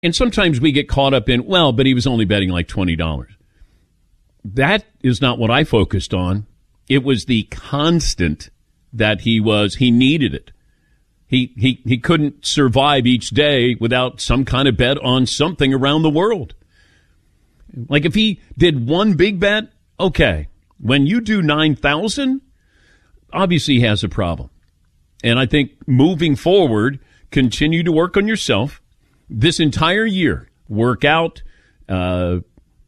And sometimes we get caught up in, well, but he was only betting like $20. That is not what I focused on. It was the constant that he needed it. He couldn't survive each day without some kind of bet on something around the world. Like if he did one big bet, okay. When you do 9,000, obviously he has a problem. And I think moving forward, continue to work on yourself this entire year. Work out. I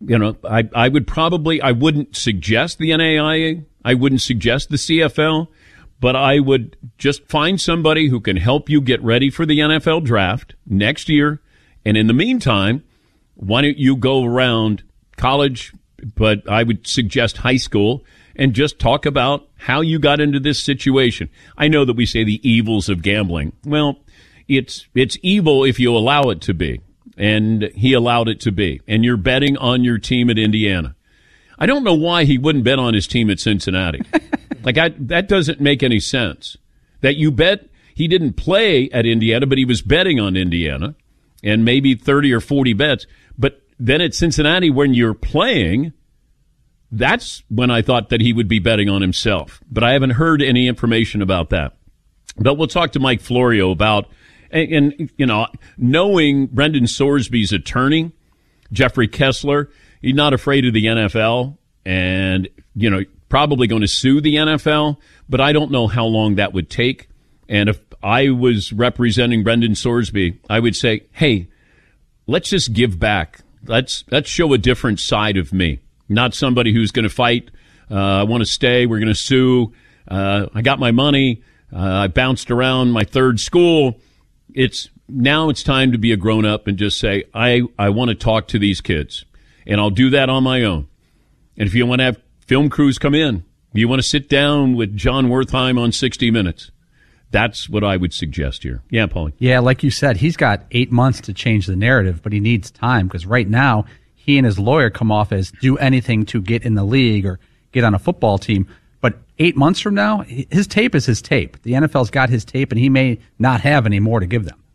wouldn't suggest the NAIA. I wouldn't suggest the CFL. But I would just find somebody who can help you get ready for the NFL draft next year. And in the meantime, why don't you go around college, but I would suggest high school, and just talk about how you got into this situation. I know that we say the evils of gambling. Well, it's evil if you allow it to be. And he allowed it to be. And you're betting on your team at Indiana. I don't know why he wouldn't bet on his team at Cincinnati. That doesn't make any sense. That you bet he didn't play at Indiana, but he was betting on Indiana, and maybe 30 or 40 bets. But then at Cincinnati, when you're playing, that's when I thought that he would be betting on himself. But I haven't heard any information about that. But we'll talk to Mike Florio about, and knowing Brendan Sorsby's attorney, Jeffrey Kessler, he's not afraid of the NFL, and, probably going to sue the NFL, but I don't know how long that would take. And if I was representing Brendan Sorsby, I would say, hey, let's just give back. Let's show a different side of me, not somebody who's going to fight. I want to stay. We're going to sue. I got my money. I bounced around my third school. Now it's time to be a grown up and just say, I want to talk to these kids, and I'll do that on my own. And if you want to have film crews come in, you want to sit down with John Wertheim on 60 Minutes. That's what I would suggest here. Yeah, Paulie. Yeah, like you said, he's got 8 months to change the narrative, but he needs time because right now he and his lawyer come off as do anything to get in the league or get on a football team. But 8 months from now, his tape is his tape. The NFL's got his tape, and he may not have any more to give them.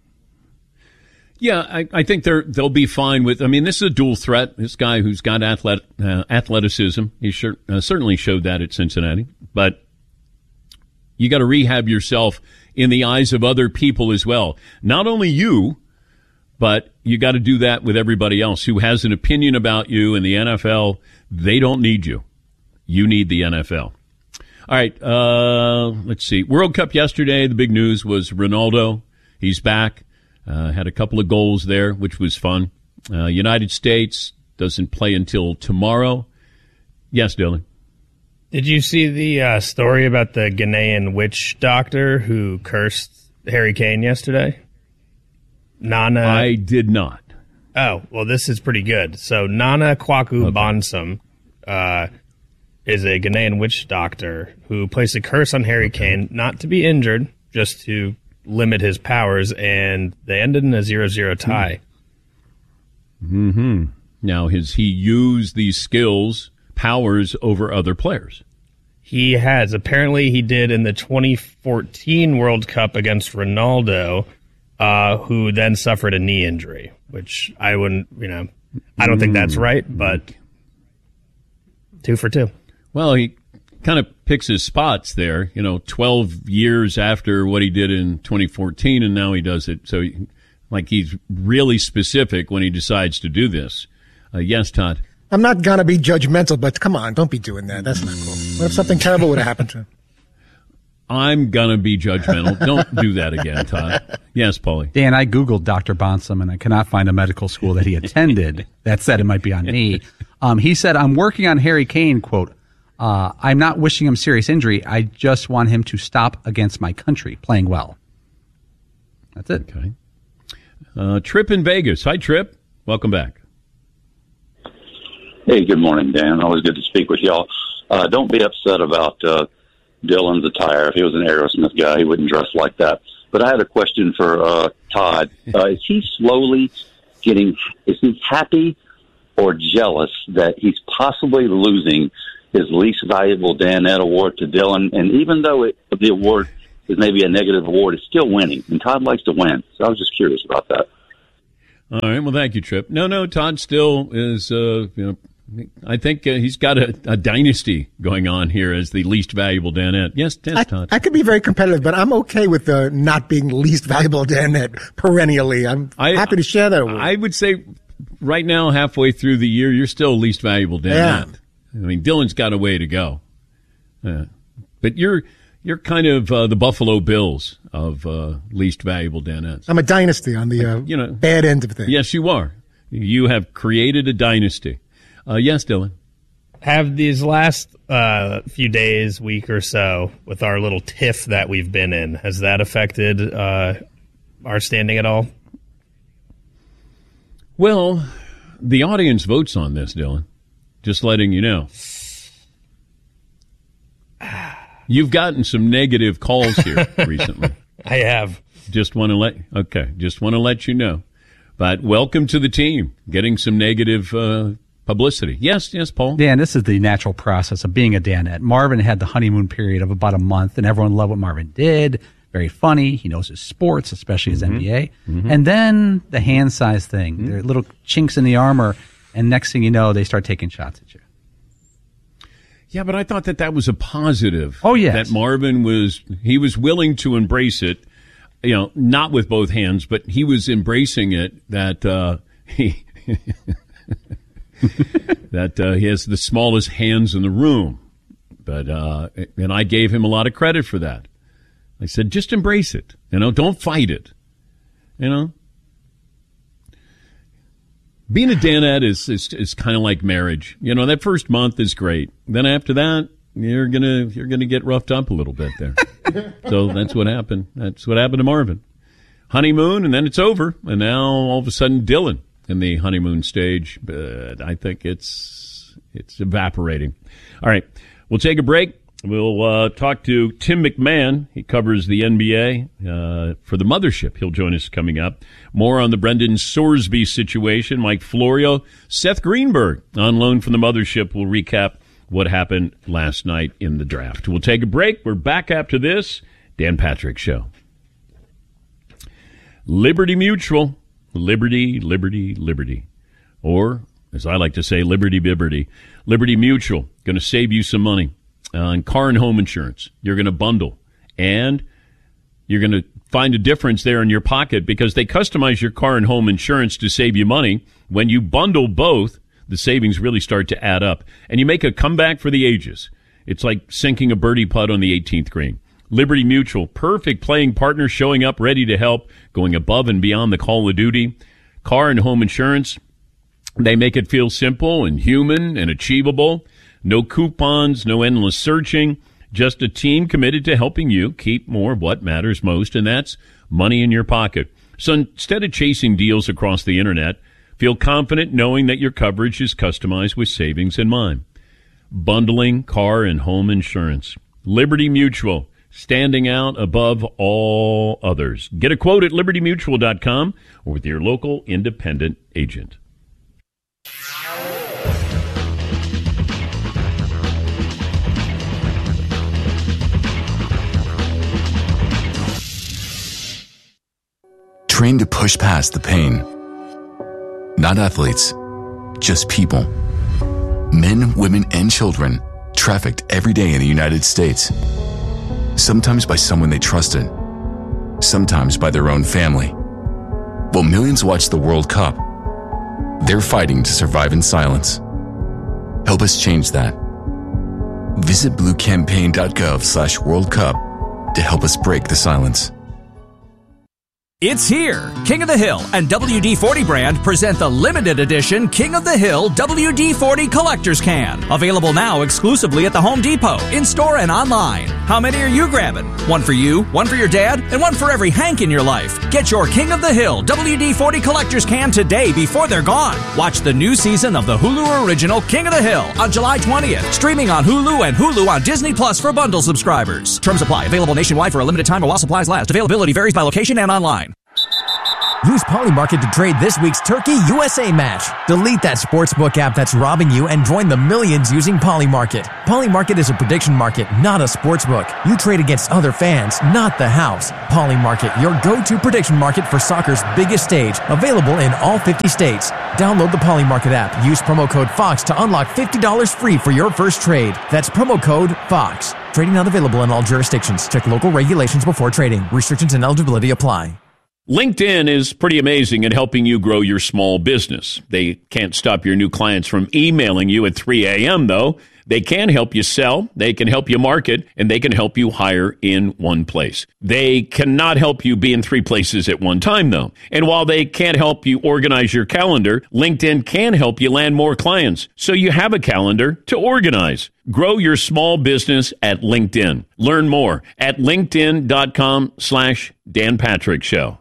Yeah, I think they'll be fine with. I mean, this is a dual threat. This guy who's got athleticism, he certainly showed that at Cincinnati. But you got to rehab yourself in the eyes of other people as well. Not only you, but you got to do that with everybody else who has an opinion about you. In the NFL, they don't need you. You need the NFL. All right, let's see. World Cup yesterday, the big news was Ronaldo. He's back. Had a couple of goals there, which was fun. United States doesn't play until tomorrow. Yes, Dylan. Did you see the story about the Ghanaian witch doctor who cursed Harry Kane yesterday? Nana. I did not. Oh, well, this is pretty good. So Nana Kwaku Bansum is a Ghanaian witch doctor who placed a curse on Harry Kane, not to be injured, just to limit his powers, and they ended in a 0-0 tie. Mm-hmm. Now, has he used these powers over other players? He has. Apparently, he did in the 2014 World Cup against Ronaldo, who then suffered a knee injury, which I wouldn't, I don't think that's right, but 2 for 2. Well, he kind of picks his spots there, 12 years after what he did in 2014, and now he does it. So, he's really specific when he decides to do this. Yes, Todd? I'm not going to be judgmental, but come on, don't be doing that. That's not cool. What if something terrible would have happened to him? I'm going to be judgmental. Don't do that again, Todd. Yes, Paulie. Dan, I Googled Dr. Bansum, and I cannot find a medical school that he attended that said it might be on me. He said, I'm working on Harry Kane, quote, I'm not wishing him serious injury. I just want him to stop against my country playing well. That's it. Okay. Trip in Vegas. Hi, Trip. Welcome back. Hey, good morning, Dan. Always good to speak with y'all. Don't be upset about Dylan's attire. If he was an Aerosmith guy, he wouldn't dress like that. But I had a question for Todd. Is he is he happy or jealous that he's possibly losing his least valuable Danette award to Dylan? And even though the award is maybe a negative award, it's still winning. And Todd likes to win. So I was just curious about that. All right. Well, thank you, Trip. No, Todd still is, I think he's got a dynasty going on here as the least valuable Danette. Yes, Todd. I could be very competitive, but I'm okay with not being least valuable Danette perennially. I'm happy to share that with you. I would say right now, halfway through the year, you're still least valuable Danette. Yeah. I mean, Dylan's got a way to go. But you're kind of the Buffalo Bills of least valuable Danettes. I'm a dynasty on the bad end of things. Yes, you are. You have created a dynasty. Yes, Dylan. Have these last few days, week or so, with our little tiff that we've been in, has that affected our standing at all? Well, the audience votes on this, Dylan. Just letting you know. You've gotten some negative calls here recently. I have. Just want to let you know. But welcome to the team. Getting some negative publicity. Yes, Paul. Dan, this is the natural process of being a Danette. Marvin had the honeymoon period of about a month, and everyone loved what Marvin did. Very funny. He knows his sports, especially his NBA. Mm-hmm. And then the hand size thing. Mm-hmm. There are little chinks in the armor, and next thing you know, they start taking shots at you. Yeah, but I thought that was a positive. Oh, yes. That Marvin was willing to embrace it, not with both hands, but he was embracing it, that he he has the smallest hands in the room. But and I gave him a lot of credit for that. I said, just embrace it. Don't fight it. Being a Danette is kind of like marriage. That first month is great. Then after that, you're gonna get roughed up a little bit there. So that's what happened. That's what happened to Marvin. Honeymoon, and then it's over. And now all of a sudden, Dylan in the honeymoon stage. But I think it's evaporating. All right, we'll take a break. We'll talk to Tim McMahon. He covers the NBA for the Mothership. He'll join us coming up. More on the Brendan Sorsby situation. Mike Florio, Seth Greenberg on loan from the Mothership. We'll recap what happened last night in the draft. We'll take a break. We're back after this. Dan Patrick Show. Liberty Mutual. Liberty, liberty, liberty. Or, as I like to say, liberty bibberty. Liberty Mutual. Going to save you some money on car and home insurance. You're going to bundle, and you're going to find a difference there in your pocket because they customize your car and home insurance to save you money. When you bundle both, the savings really start to add up, and you make a comeback for the ages. It's like sinking a birdie putt on the 18th green. Liberty Mutual, perfect playing partner, showing up ready to help, going above and beyond the call of duty. Car and home insurance, they make it feel simple and human and achievable. No coupons, no endless searching, just a team committed to helping you keep more of what matters most, and that's money in your pocket. So instead of chasing deals across the internet, feel confident knowing that your coverage is customized with savings in mind. Bundling car and home insurance. Liberty Mutual, standing out above all others. Get a quote at libertymutual.com or with your local independent agent. Trained to push past the pain. Not athletes, just people. Men, women, and children trafficked every day in the United States. Sometimes by someone they trusted, sometimes by their own family. While millions watch the World Cup, they're fighting to survive in silence. Help us change that. Visit bluecampaign.gov/World Cup to help us break the silence. It's here. King of the Hill and WD-40 brand present the limited edition King of the Hill WD-40 Collector's Can. Available now exclusively at the Home Depot, in-store and online. How many are you grabbing? One for you, one for your dad, and one for every Hank in your life. Get your King of the Hill WD-40 Collector's Can today before they're gone. Watch the new season of the Hulu original King of the Hill on July 20th. Streaming on Hulu and Hulu on Disney Plus for bundle subscribers. Terms apply. Available nationwide for a limited time while supplies last. Availability varies by location and online. Use Polymarket to trade this week's Turkey USA match. Delete that sportsbook app that's robbing you and join the millions using Polymarket. Polymarket is a prediction market, not a sportsbook. You trade against other fans, not the house. Polymarket, your go-to prediction market for soccer's biggest stage. Available in all 50 states. Download the Polymarket app. Use promo code FOX to unlock $50 free for your first trade. That's promo code FOX. Trading not available in all jurisdictions. Check local regulations before trading. Restrictions and eligibility apply. LinkedIn is pretty amazing at helping you grow your small business. They can't stop your new clients from emailing you at 3 a.m., though. They can help you sell, they can help you market, and they can help you hire in one place. They cannot help you be in 3 places at one time, though. And while they can't help you organize your calendar, LinkedIn can help you land more clients, so you have a calendar to organize. Grow your small business at LinkedIn. Learn more at linkedin.com/Dan Patrick Show.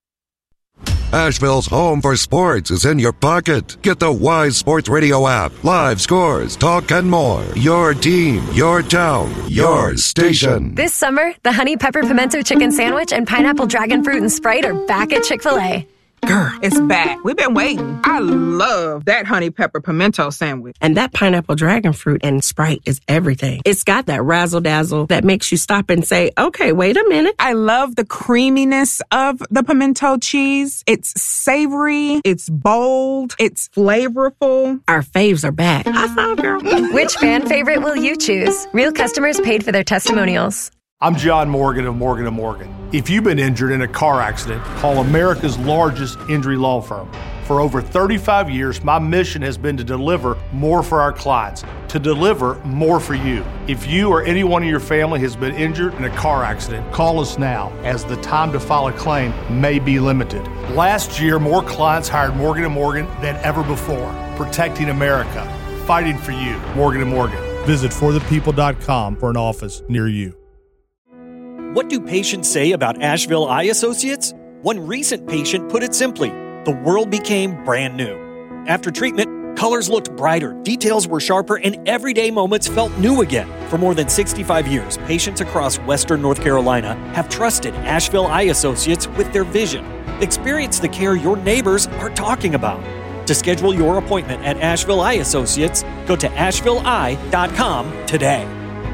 Asheville's home for sports is in your pocket. Get the Wise Sports Radio app. Live scores, talk, and more. Your team, your town, your station. This summer, the Honey Pepper Pimento Chicken Sandwich and Pineapple Dragon Fruit and Sprite are back at Chick-fil-A. Girl, it's back. We've been waiting. I love that honey pepper pimento sandwich. And that pineapple dragon fruit and Sprite is everything. It's got that razzle-dazzle that makes you stop and say, okay, wait a minute. I love the creaminess of the pimento cheese. It's savory. It's bold. It's flavorful. Our faves are back. High five, girl. Which fan favorite will you choose? Real customers paid for their testimonials. I'm John Morgan of Morgan & Morgan. If you've been injured in a car accident, call America's largest injury law firm. For over 35 years, my mission has been to deliver more for our clients, to deliver more for you. If you or anyone in your family has been injured in a car accident, call us now, as the time to file a claim may be limited. Last year, more clients hired Morgan & Morgan than ever before, protecting America, fighting for you. Morgan & Morgan. Visit forthepeople.com for an office near you. What do patients say about Asheville Eye Associates? One recent patient put it simply, the world became brand new. After treatment, colors looked brighter, details were sharper, and everyday moments felt new again. For more than 65 years, patients across Western North Carolina have trusted Asheville Eye Associates with their vision. Experience the care your neighbors are talking about. To schedule your appointment at Asheville Eye Associates, go to ashevilleeye.com today.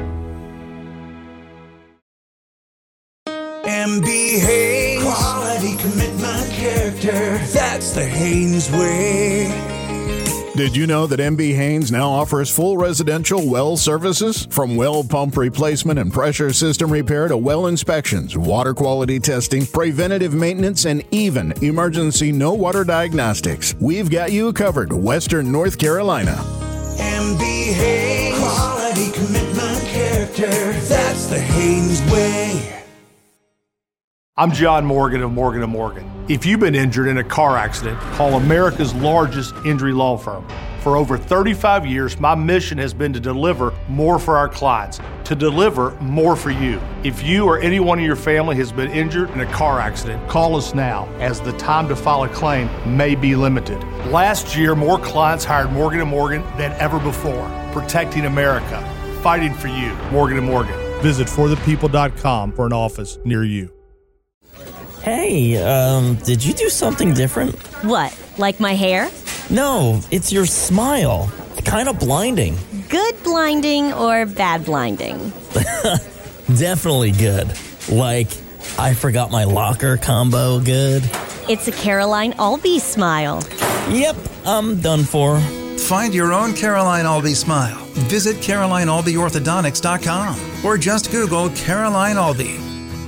MB Haynes. Quality, commitment, character. That's the Haynes way. Did you know that MB Haynes now offers full residential well services? From well pump replacement and pressure system repair to well inspections, water quality testing, preventative maintenance, and even emergency no water diagnostics. We've got you covered, Western North Carolina. MB Haynes. Quality, commitment, character. That's the Haynes way. I'm John Morgan of Morgan & Morgan. If you've been injured in a car accident, call America's largest injury law firm. For over 35 years, my mission has been to deliver more for our clients, to deliver more for you. If you or anyone in your family has been injured in a car accident, call us now, as the time to file a claim may be limited. Last year, more clients hired Morgan & Morgan than ever before, protecting America, fighting for you. Morgan & Morgan. Visit forthepeople.com for an office near you. Hey, did you do something different? What, like my hair? No, it's your smile. Kind of blinding. Good blinding or bad blinding? Definitely good. Like, I forgot my locker combo good. It's a Caroline Albee smile. Yep, I'm done for. Find your own Caroline Albee smile. Visit CarolineAlbeeOrthodontics.com or just Google Caroline Albee.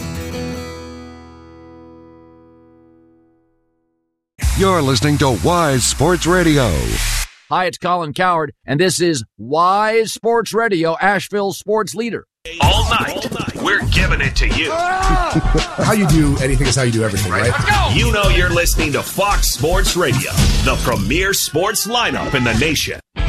You're listening to Wise Sports Radio. Hi, it's Colin Cowherd, and this is Wise Sports Radio, Asheville's sports leader. All night, we're giving it to you. How you do anything is how you do everything, right? Let's go. You know you're listening to Fox Sports Radio, the premier sports lineup in the nation.